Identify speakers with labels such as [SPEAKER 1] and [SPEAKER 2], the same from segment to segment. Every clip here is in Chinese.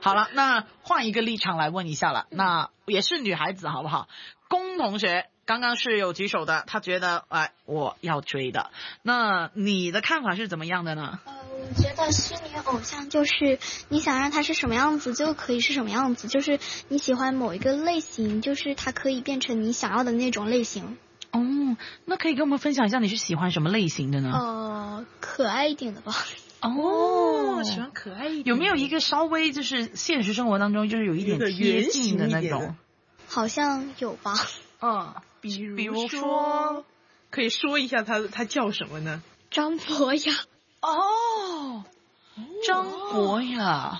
[SPEAKER 1] 好了，那换一个立场来问一下了，那也是女孩子好不好？龚同学刚刚是有举手的，他觉得我要追的，那你的看法是怎么样的呢？
[SPEAKER 2] 我觉得虚拟偶像就是你想让他是什么样子就可以是什么样子，就是你喜欢某一个类型，就是它可以变成你想要的那种类型。
[SPEAKER 1] 哦，那可以跟我们分享一下你是喜欢什么类型的呢？
[SPEAKER 2] 可爱一点的吧。
[SPEAKER 1] 哦，
[SPEAKER 3] 喜欢可爱一点。
[SPEAKER 1] 有没有一个稍微就是现实生活当中就是有一点贴近的那种？
[SPEAKER 2] 好像有吧。
[SPEAKER 1] 比如说，
[SPEAKER 3] 可以说一下他叫什么呢？
[SPEAKER 2] 张博雅。
[SPEAKER 1] 张博雅。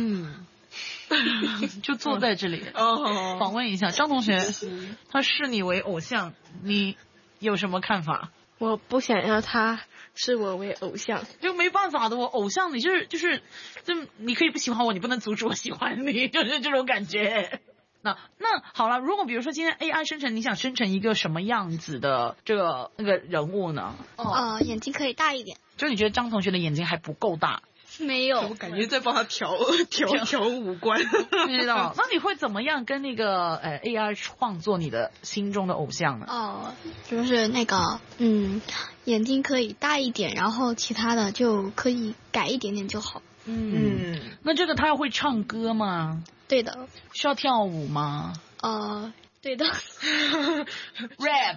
[SPEAKER 1] 就坐在这里访问一下张同学，他视你为偶像，你有什么看法？
[SPEAKER 4] 我不想要他视我为偶像，
[SPEAKER 1] 就没办法的，我偶像你就是你可以不喜欢我，你不能阻止我喜欢你，就是这种感觉。那好了，如果比如说今天 AI 生成，你想生成一个什么样子的那个人物呢？
[SPEAKER 2] 眼睛可以大一点。
[SPEAKER 1] 就你觉得张同学的眼睛还不够大？
[SPEAKER 2] 没有，
[SPEAKER 3] 我感觉在帮他调五官。
[SPEAKER 1] 不知道，那你会怎么样跟那个AI 创作你的心中的偶像呢？
[SPEAKER 2] 就是那个眼睛可以大一点，然后其他的就可以改一点点就好。
[SPEAKER 1] 那这个他要会唱歌吗？
[SPEAKER 2] 对的。
[SPEAKER 1] 需要跳舞吗？
[SPEAKER 2] 对的。
[SPEAKER 1] rap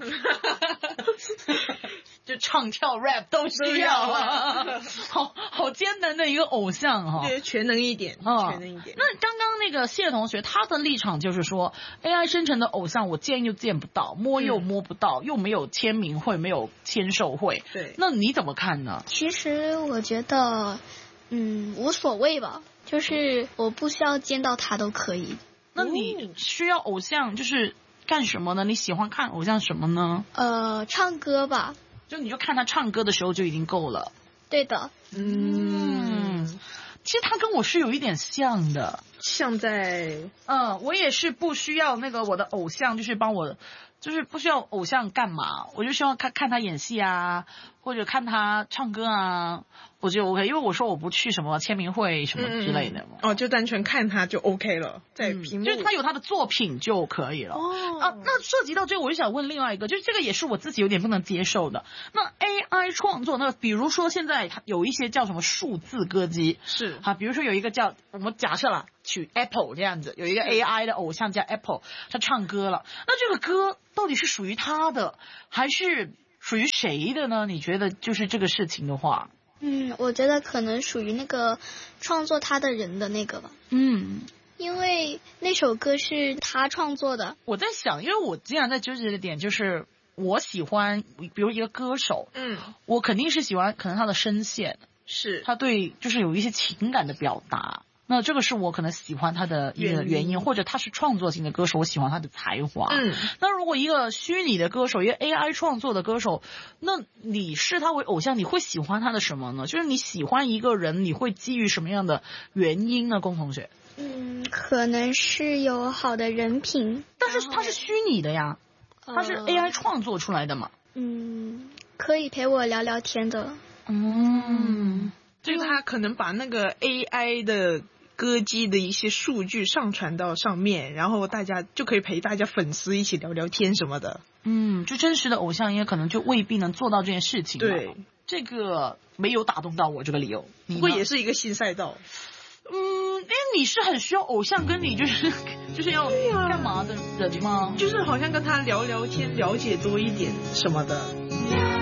[SPEAKER 1] 就唱跳 rap 都需要啊，好艰难的一个偶像哈。
[SPEAKER 3] 对，全能一点，全能一点。
[SPEAKER 1] 那刚刚那个谢同学他的立场就是说 ，AI 生成的偶像我见又见不到，摸又摸不到，又没有签名会，没有签售会。
[SPEAKER 3] 对，
[SPEAKER 1] 那你怎么看呢？
[SPEAKER 2] 其实我觉得，无所谓吧，就是我不需要见到他都可以。
[SPEAKER 1] 那你需要偶像就是干什么呢？你喜欢看偶像什么呢？
[SPEAKER 2] 唱歌吧。
[SPEAKER 1] 就你就看他唱歌的时候就已经够了。
[SPEAKER 2] 对的。
[SPEAKER 1] 其实他跟我是有一点像的，
[SPEAKER 3] 像在
[SPEAKER 1] 我也是不需要那个我的偶像就是帮我，就是不需要偶像干嘛，我就希望看他演戏啊，或者看他唱歌啊，我就 OK， 因为我说我不去什么签名会什么之类的嘛。
[SPEAKER 3] 就单纯看他就 OK 了，在屏幕
[SPEAKER 1] 就是他有他的作品就可以了。那涉及到这个，我就想问另外一个，就是这个也是我自己有点不能接受的。那 AI 创作，那比如说现在有一些叫什么数字歌姬，
[SPEAKER 3] 是
[SPEAKER 1] 比如说有一个叫我们假设啦，取 Apple 这样子，有一个 AI 的偶像叫 Apple， 他唱歌了，那这个歌到底是属于他的还是属于谁的呢？你觉得就是这个事情的话？
[SPEAKER 2] 我觉得可能属于那个创作他的人的那个吧。因为那首歌是他创作的。
[SPEAKER 1] 我在想，因为我经常在纠结的点就是，我喜欢，比如一个歌手，我肯定是喜欢可能他的声线，
[SPEAKER 3] 是
[SPEAKER 1] 他对就是有一些情感的表达。那这个是我可能喜欢他的一个原因，或者他是创作型的歌手，我喜欢他的才华。那如果一个虚拟的歌手，一个 AI 创作的歌手，那你视他为偶像，你会喜欢他的什么呢？就是你喜欢一个人，你会基于什么样的原因呢？龚同学？
[SPEAKER 2] 可能是有好的人品，
[SPEAKER 1] 但是他是虚拟的呀，他是 AI 创作出来的嘛。
[SPEAKER 2] 可以陪我聊聊天的。
[SPEAKER 3] 就是他可能把那个 AI 的歌姬的一些数据上传到上面，然后大家就可以陪大家粉丝一起聊聊天什么的。
[SPEAKER 1] 就真实的偶像也可能就未必能做到这件事情。
[SPEAKER 3] 对，
[SPEAKER 1] 这个没有打动到我这个理由。
[SPEAKER 3] 不过也是一个新赛道。
[SPEAKER 1] 因为你是很需要偶像跟你就是要干嘛的人吗？
[SPEAKER 3] 就是好像跟他聊聊天，了解多一点什么的。